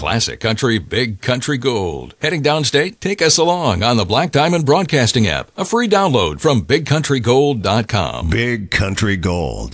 Classic Country, Big Country Gold. Heading downstate? Take us along on the Black Diamond Broadcasting app. A free download from BigCountryGold.com. Big Country Gold.